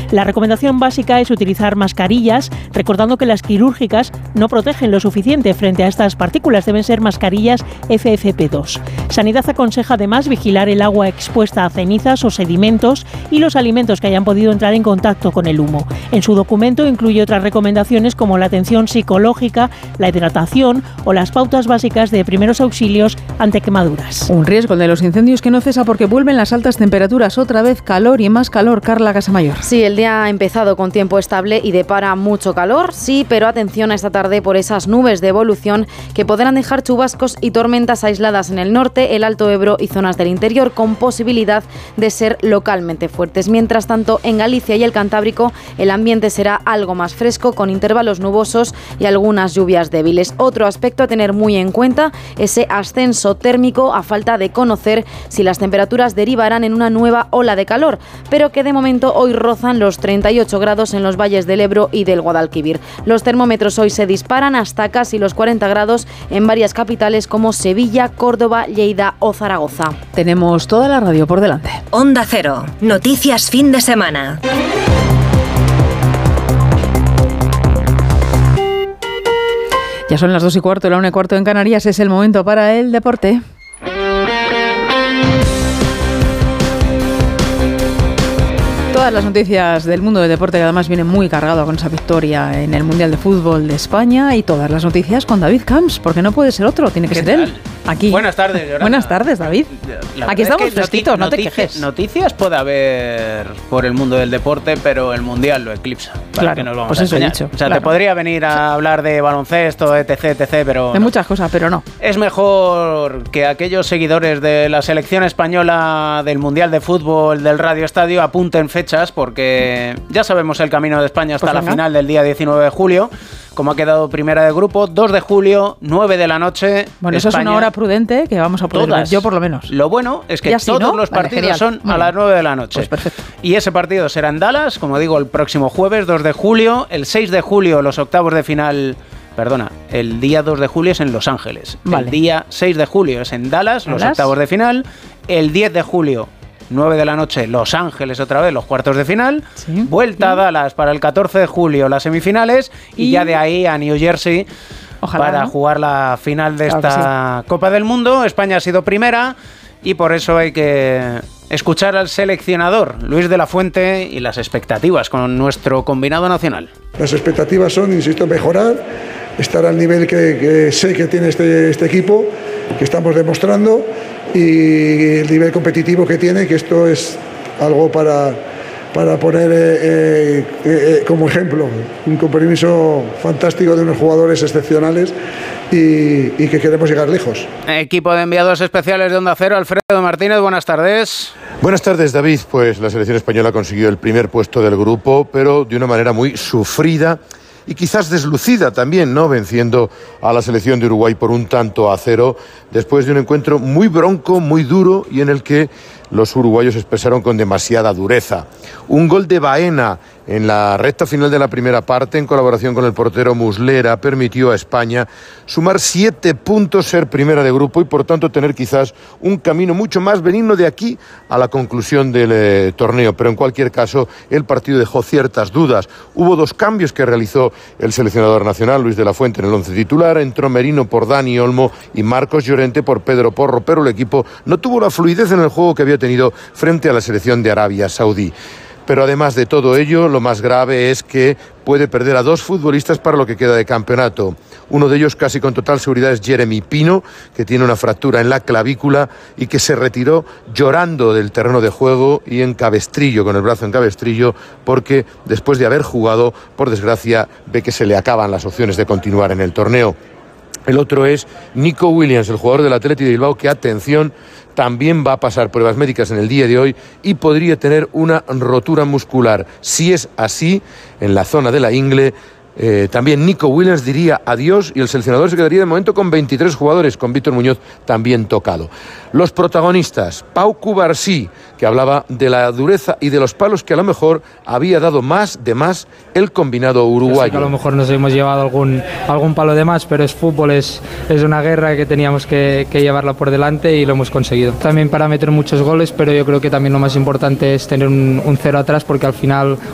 La recomendación básica es utilizar mascarillas, recordando que las quirúrgicas no protegen lo suficiente frente a estas partículas. Deben ser mascarillas FFP2. Sanidad aconseja además vigilar el agua expuesta a cenizas o sedimentos y los alimentos que hayan podido entrar en contacto con el humo. En su documento incluye otras recomendaciones como la atención psicológica, la hidratación o las pautas básicas de primeros auxilios ante quemaduras. Un riesgo el de los incendios que no cesa porque vuelven las altas temperaturas. Otra vez calor y más calor. Carla Casamayor. Sí, el día ha empezado con tiempo estable y depara mucho calor, sí, pero atención a esta tarde por esas nubes de evolución que podrán dejar chubascos y tormentas aisladas en el norte, el Alto Ebro y zonas del interior, con posibilidad de ser localmente fuertes. Mientras tanto, en Galicia y el Cantábrico, el ambiente será algo más fresco, con intervalos nubosos y algunas lluvias débiles. Otro aspecto a tener muy en cuenta, ese ascenso térmico a falta de conocer si las temperaturas derivarán en una nueva ola de calor, pero que de momento hoy rozan los 38 grados en los valles del Ebro y del Guadalquivir. Los termómetros hoy se disparan hasta casi los 40 grados en varias capitales como Sevilla, Córdoba, Lleida o Zaragoza. Tenemos toda la radio por delante. Onda Cero, noticias fin de semana. Ya son las 2:15, la 1:15 en Canarias. Es el momento para el deporte. Todas las noticias del mundo del deporte, que además viene muy cargado con esa victoria en el Mundial de Fútbol de España, y todas las noticias con David Camps, porque no puede ser otro, tiene que ser él. Aquí. Buenas tardes, Yolanda. Buenas tardes, David. Aquí estamos fresquitos, no te quejes. Noticias puede haber por el mundo del deporte, pero el Mundial lo eclipsa. Claro, que nos vamos pues a eso he enseñar. dicho. O sea, claro. Te podría venir a hablar de baloncesto, etc, pero... De muchas cosas, pero no. Es mejor que aquellos seguidores de la selección española del Mundial de Fútbol del Radio Estadio apunten fechas, porque ya sabemos el camino de España hasta la final del día 19 de julio. Como ha quedado primera de grupo, 2 de julio, 9 de la noche. Bueno, España, eso es una hora prudente que vamos a poder ver, yo por lo menos. Lo bueno es que así, todos ¿no? los partidos genial. son a las 9 de la noche. Pues perfecto. Y ese partido será en Dallas, como digo, el próximo jueves, 2 de julio. El 6 de julio, los octavos de final... Perdona, el día 2 de julio es en Los Ángeles. Vale. El día 6 de julio es en Dallas, los octavos de final. El 10 de julio... 9 de la noche, Los Ángeles otra vez, los cuartos de final. Sí. Vuelta a Dallas para el 14 de julio, las semifinales. Y ya de ahí a New Jersey, ojalá, para jugar la final de esta Copa del Mundo. España ha sido primera y por eso hay que escuchar al seleccionador, Luis de la Fuente, y las expectativas con nuestro combinado nacional. Las expectativas son, insisto, mejorar, estar al nivel que sé que tiene este equipo, que estamos demostrando, y el nivel competitivo que tiene, que esto es algo para poner como ejemplo, un compromiso fantástico de unos jugadores excepcionales y que queremos llegar lejos. Equipo de enviados especiales de Onda Cero, Alfredo Martínez, buenas tardes. Buenas tardes, David. Pues la selección española consiguió el primer puesto del grupo, pero de una manera muy sufrida y quizás deslucida también, ¿no? Venciendo a la selección de Uruguay por 1-0, después de un encuentro muy bronco, muy duro, y en el que los uruguayos expresaron con demasiada dureza. Un gol de Baena en la recta final de la primera parte, en colaboración con el portero Muslera, permitió a España sumar 7 puntos, ser primera de grupo y por tanto tener quizás un camino mucho más benigno de aquí a la conclusión del torneo. Pero en cualquier caso, el partido dejó ciertas dudas. Hubo 2 cambios que realizó el seleccionador nacional, Luis de la Fuente, en el 11 titular. Entró Merino por Dani Olmo y Marcos Llorente por Pedro Porro, pero el equipo no tuvo la fluidez en el juego que había tenido frente a la selección de Arabia Saudí. Pero además de todo ello, lo más grave es que puede perder a 2 futbolistas para lo que queda de campeonato. Uno de ellos casi con total seguridad es Jeremy Pino, que tiene una fractura en la clavícula y que se retiró llorando del terreno de juego y en cabestrillo, con el brazo en cabestrillo, porque después de haber jugado, por desgracia, ve que se le acaban las opciones de continuar en el torneo. El otro es Nico Williams, el jugador del Athletic de Bilbao, que, atención, también va a pasar pruebas médicas en el día de hoy y podría tener una rotura muscular. Si es así, en la zona de la ingle, también Nico Williams diría adiós y el seleccionador se quedaría de momento con 23 jugadores, con Víctor Muñoz también tocado. Los protagonistas, Pau Cubarsí, que hablaba de la dureza y de los palos que a lo mejor había dado más el combinado uruguayo. Yo sé que a lo mejor nos hemos llevado algún palo de más, pero es fútbol, es una guerra que teníamos que llevarla por delante y lo hemos conseguido. También para meter muchos goles, pero yo creo que también lo más importante es tener un 0 atrás, porque al final